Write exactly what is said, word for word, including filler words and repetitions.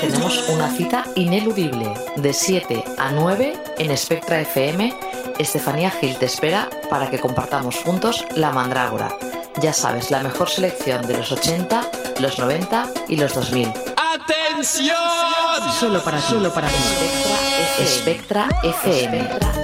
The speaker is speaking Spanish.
tenemos una cita ineludible de siete a nueve en Spectra F M. Estefanía Gil te espera para que compartamos juntos La Mandrágora. Ya sabes, la mejor selección de los ochenta, los noventa y los dos mil. ¡Atención! Solo para solo para Spectra F M. Spectra F M.